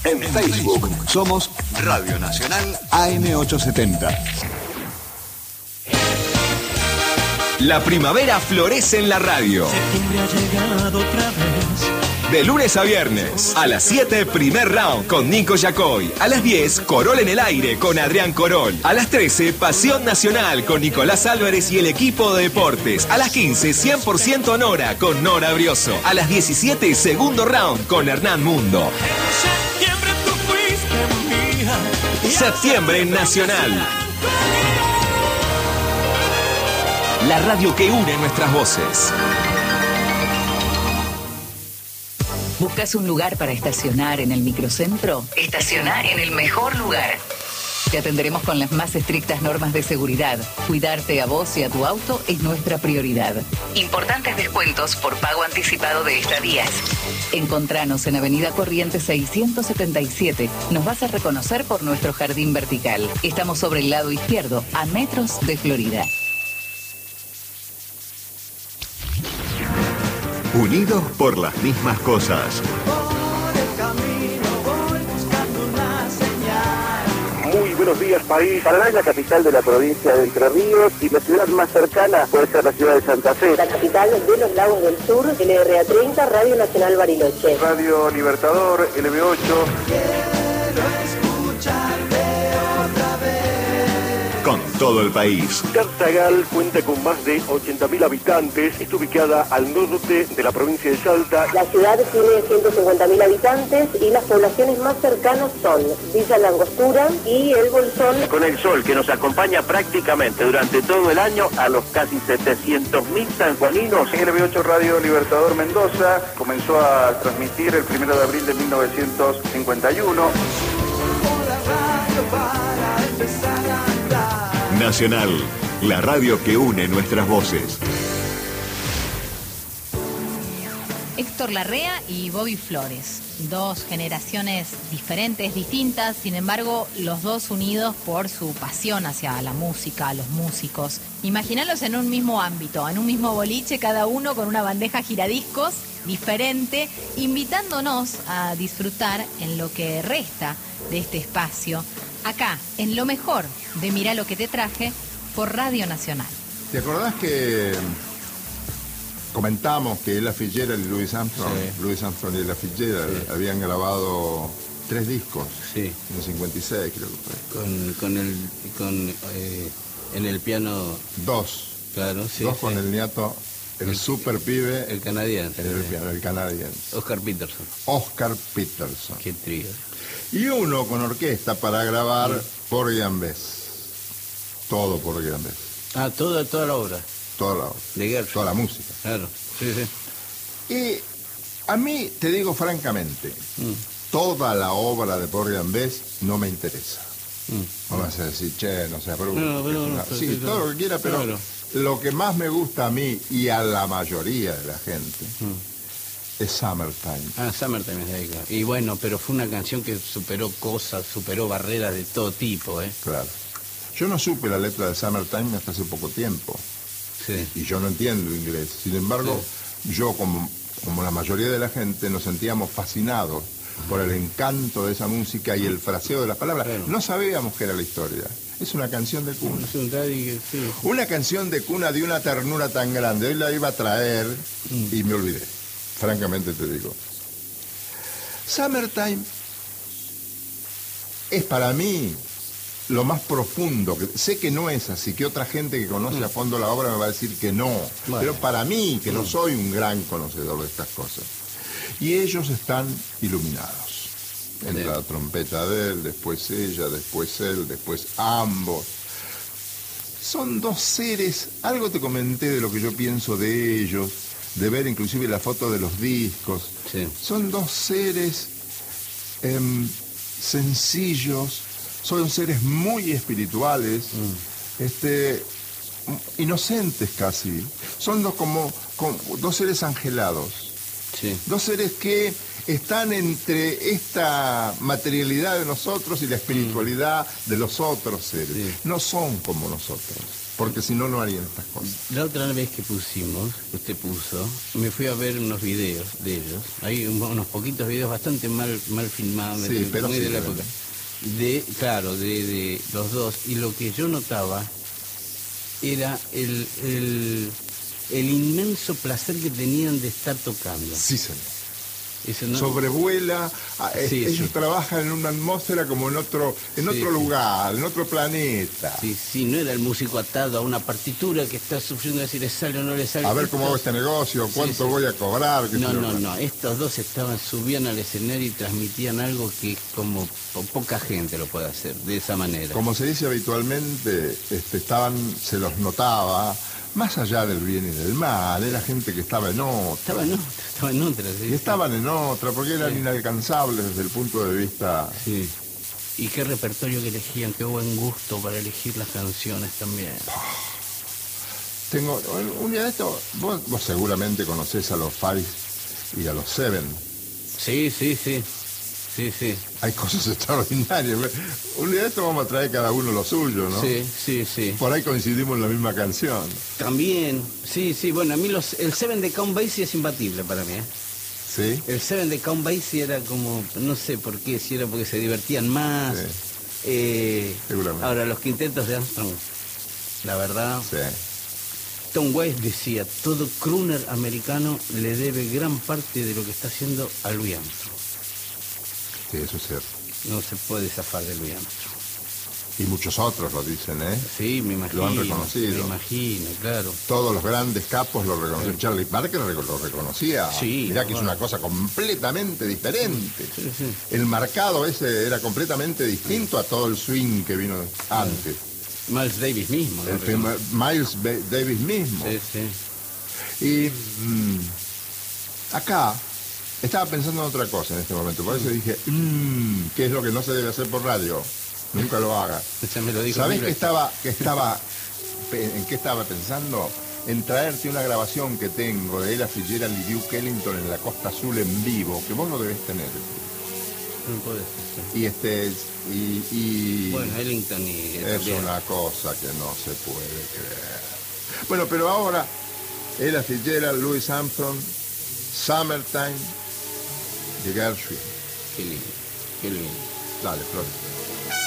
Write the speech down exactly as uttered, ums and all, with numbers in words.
En Facebook somos Radio Nacional A M ochocientos setenta. La primavera florece en la radio. Septiembre ha llegado otra vez. De lunes a viernes, a las siete, primer round con Nico Yacoy. A las diez, Corol en el aire con Adrián Corol. A las trece, Pasión Nacional con Nicolás Álvarez y el equipo de deportes. A las quince, cien por ciento Nora con Nora Brioso. A las diecisiete, segundo round con Hernán Mundo. En septiembre tú fuiste mía. Septiembre Nacional. La radio que une nuestras voces. ¿Buscas un lugar para estacionar en el microcentro? Estaciona en el mejor lugar. Te atenderemos con las más estrictas normas de seguridad. Cuidarte a vos y a tu auto es nuestra prioridad. Importantes descuentos por pago anticipado de estadías. Encontranos en Avenida Corrientes seiscientos setenta y siete. Nos vas a reconocer por nuestro jardín vertical. Estamos sobre el lado izquierdo, a metros de Florida. Unidos por las mismas cosas. Por el camino voy buscando una señal. Muy buenos días, país. Paraná es la capital de la provincia de Entre Ríos y la ciudad más cercana puede ser la ciudad de Santa Fe. La capital de los Lagos del Sur, L R A treinta, Radio Nacional Bariloche. Radio Libertador, L B ocho. Quiero escucharte otra vez. Con todo el país. Tartagal cuenta con más de ochenta mil habitantes. Está ubicada al norte de la provincia de Salta. La ciudad tiene ciento cincuenta mil habitantes y las poblaciones más cercanas son Villa Langostura y El Bolsón. Con el sol que nos acompaña prácticamente durante todo el año a los casi setecientos mil sanjuaninos. L B ocho Radio Libertador Mendoza comenzó a transmitir el primero de abril de mil novecientos cincuenta y uno. Por la radio para empezar a andar. Nacional, la radio que une nuestras voces. Héctor Larrea y Bobby Flores, dos generaciones diferentes, distintas, sin embargo, los dos unidos por su pasión hacia la música, los músicos. Imagínalos en un mismo ámbito, en un mismo boliche, cada uno con una bandeja giradiscos diferente, invitándonos a disfrutar en lo que resta de este espacio, acá, en lo mejor de Mirá lo que te traje, por Radio Nacional. ¿Te acordás que comentamos que Ella Fitzgerald y Louis Armstrong, Sí. Louis Armstrong y Ella Fitzgerald Sí. habían grabado tres discos? Sí, En el cincuenta y seis creo que fue. con, con el con eh, en el piano, Dos. claro, sí, Dos sí. con el niato, el, El- super pibe, el canadiense, en el sí. piano, el canadiense. Oscar Peterson. Oscar Peterson. Qué trío. Y uno con orquesta para grabar Porgy and Bess. Todo Porgy and Bess. Ah, toda toda la obra Toda la, de Gershwin. toda la música. Claro, sí, sí. Y a mí, te digo francamente, Mm, toda la obra de Porgy and Bess no me interesa. mm. No vas a decir, che, no sé, pero... No, pero es no, una- pero sí, sí, todo claro. lo que quiera, pero Claro. lo que más me gusta a mí y a la mayoría de la gente es Summertime. Ah, Summertime es de ahí, claro. Y bueno, pero fue una canción que superó cosas, superó barreras de todo tipo, ¿eh? Claro. Yo no supe la letra de Summertime hasta hace poco tiempo. Sí. Y yo no entiendo inglés. Sin embargo, yo como, como la mayoría de la gente nos sentíamos fascinados por el encanto de esa música y el fraseo de las palabras. Claro. No sabíamos qué era la historia. Es una canción de cuna. Es un daddy que sí. Una canción de cuna de una ternura tan grande. Hoy la iba a traer y me olvidé. Francamente te digo. Summertime es para mí lo más profundo. Que, sé que no es así, que otra gente que conoce a fondo la obra me va a decir que no. Bueno. Pero para mí, que no soy un gran conocedor de estas cosas. Y ellos están iluminados. Entra Sí. la trompeta de él, después ella, después él, después ambos. Son dos seres, algo te comenté de lo que yo pienso de ellos, de ver inclusive la foto de los discos. Sí. Son dos seres em, sencillos, son seres muy espirituales, este, inocentes casi. Son dos como, como dos seres angelados. Sí. Dos seres que están entre esta materialidad de nosotros y la espiritualidad de los otros seres. Sí. No son como nosotros. porque si no, no harían estas cosas. La otra vez que pusimos, que usted puso, me fui a ver unos videos de ellos. Hay un- unos poquitos videos bastante mal, mal filmados, Sí, muy pero sí, de la pero- época. De, claro, de, de los dos. Y lo que yo notaba era el, el, el inmenso placer que tenían de estar tocando. Sí, señor. Eso no- Sobrevuela, ah, eh, Sí, ellos sí. trabajan en una atmósfera como en otro, en Sí, otro sí. lugar, en otro planeta. Sí, sí, no era el músico atado a una partitura que está sufriendo si le sale o no le sale. A ver cómo hago este negocio, cuánto Sí, sí. voy a cobrar. qué No, sé yo. no, no. Estos dos estaban, subían al escenario y transmitían algo que como po- poca gente lo puede hacer, de esa manera. Como se dice habitualmente, este, estaban, se los notaba, más allá del bien y del mal, era gente que estaba en otra. Estaba en otra, estaba en otra, sí. Y estaban en otra, porque eran Sí. inalcanzables desde el punto de vista... Sí. Y qué repertorio que elegían, qué buen gusto para elegir las canciones también. Tengo, un día de esto, vos, vos seguramente conocés a los Five y a los Seven. Sí, sí, sí. Sí, sí. Hay cosas extraordinarias. Un día de esto vamos a traer cada uno lo suyo, ¿no? Sí, sí, sí. Por ahí coincidimos en la misma canción. También, sí, sí. Bueno, a mí los, el Seven de Count Basie es imbatible para mí, ¿eh? ¿Sí? El Seven de Count Basie era como, no sé por qué, si era porque se divertían más. Sí. Eh, Seguramente. ahora, los quintetos de Armstrong, la verdad, Sí. Tom Waits decía, todo crooner americano le debe gran parte de lo que está haciendo a Louis Armstrong. Sí, eso es cierto. No se puede zafar de Louis Armstrong. Y muchos otros lo dicen, ¿eh? Sí, me imagino. Lo han reconocido. Me imagino, claro. Todos los grandes capos lo reconocían. Charlie Parker lo lo reconocía. Sí, Mirá que es bueno. una cosa completamente diferente. Sí, sí. El marcado ese era completamente distinto a todo el swing que vino antes. Miles Davis mismo. ¿no? El primer- Miles Ba- Davis mismo. Sí, sí. Y mm, acá estaba pensando en otra cosa en este momento. Por eso dije, mm, ¿qué es lo que no se debe hacer por radio? Nunca lo haga. Ya me lo dijo ¿Sabés mil que veces. estaba, que estaba, pe- en qué estaba pensando? En traerte una grabación que tengo de Ella Fitzgerald y Duke Ellington en la Costa Azul en vivo, que vos lo debés tener. No puede ser, sí. Y este, y, y Bueno, Ellington y... es también. una cosa que no se puede creer. Bueno, pero ahora, Ella Fitzgerald, Louis Armstrong, Summertime, de Gershwin. Qué lindo, qué lindo. Dale, Flor.